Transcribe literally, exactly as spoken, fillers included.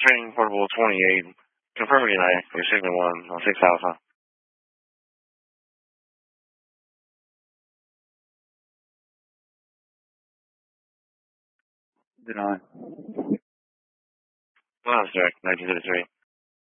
Training Portable twenty-eight. Confirm deny. Your signal one on six Alpha. Deny. Well, that's direct. nineteen thirty-three.